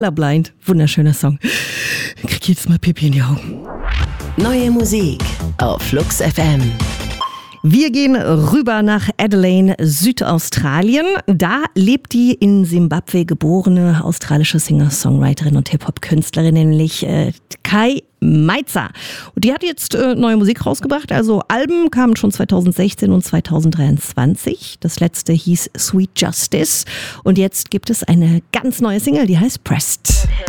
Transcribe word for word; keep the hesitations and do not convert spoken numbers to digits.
Blind, wunderschöner Song. Ich krieg jetzt mal Pipi in die Augen. Neue Musik auf Flux F M. Wir gehen rüber nach Adelaide, Südaustralien. Da lebt die in Simbabwe geborene australische Singer-Songwriterin und Hip-Hop-Künstlerin, nämlich äh, Kai Meizer. Und die hat jetzt äh, neue Musik rausgebracht. Also Alben kamen schon zweitausendsechzehn und zweitausenddreiundzwanzig. Das letzte hieß Sweet Justice. Und jetzt gibt es eine ganz neue Single, die heißt Pressed.